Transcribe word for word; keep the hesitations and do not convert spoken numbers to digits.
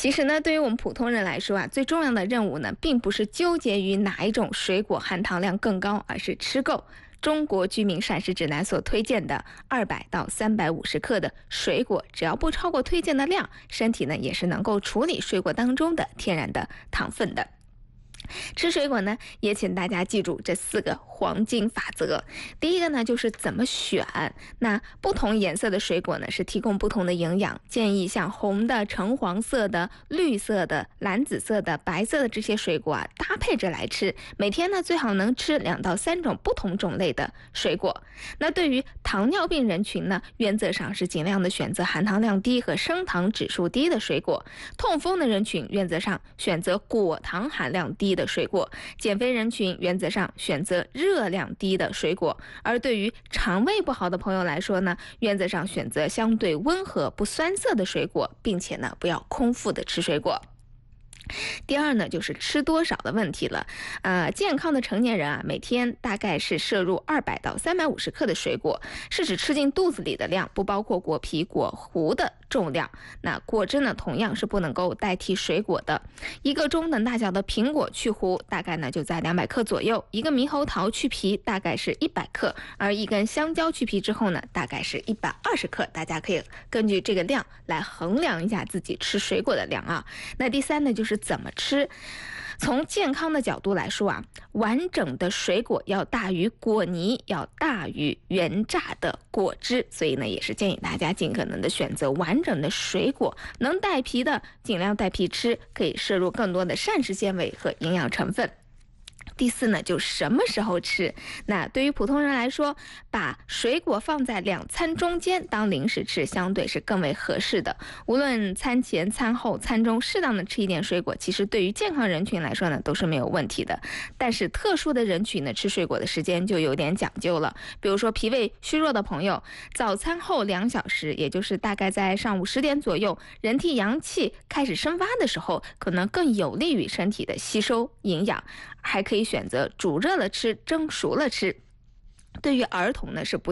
其实呢，对于我们普通人来说啊，最重要的任务呢，并不是纠结于哪一种水果含糖量更高，而是吃够中国居民膳食指南所推荐的二百到三百五十克的水果，只要不超过推荐的量，身体呢也是能够处理水果当中的天然的糖分的。吃水果呢，也请大家记住这四个黄金法则。第一个呢，就是怎么选。那不同颜色的水果呢，是提供不同的营养。建议像红的、橙黄色的、绿色的、蓝紫色的、白色的这些水果啊，搭配着来吃。每天呢，最好能吃两到三种不同种类的水果。那对于糖尿病人群呢，原则上是尽量的选择含糖量低和升糖指数低的水果。痛风的人群原则上选择果糖含量低的水果，减肥人群原则上选择热量低的水果，而对于肠胃不好的朋友来说呢，原则上选择相对温和不酸涩的水果，并且呢不要空腹的吃水果。第二呢，就是吃多少的问题了。呃，健康的成年人啊，每天大概是摄入二百到三百五十克的水果，是指吃进肚子里的量，不包括果皮、果核的重量。那果汁呢，同样是不能够代替水果的。一个中等大小的苹果去核，大概呢就在两百克左右；一个猕猴桃去皮，大概是一百克；而一根香蕉去皮之后呢，大概是一百二十克。大家可以根据这个量来衡量一下自己吃水果的量啊。那第三呢，就是怎么吃。从健康的角度来说啊，完整的水果要大于果泥，要大于原榨的果汁，所以呢，也是建议大家尽可能的选择完整的水果，能带皮的尽量带皮吃，可以摄入更多的膳食纤维和营养成分。第四呢，就什么时候吃。那对于普通人来说，把水果放在两餐中间当零食吃，相对是更为合适的。无论餐前、餐后、餐中，适当的吃一点水果，其实对于健康人群来说呢，都是没有问题的。但是特殊的人群呢，吃水果的时间就有点讲究了。比如说脾胃虚弱的朋友，早餐后两小时，也就是大概在上午十点左右，人体阳气开始生发的时候，可能更有利于身体的吸收营养。还可以选择煮热了吃，蒸熟了吃。对于儿童呢，是不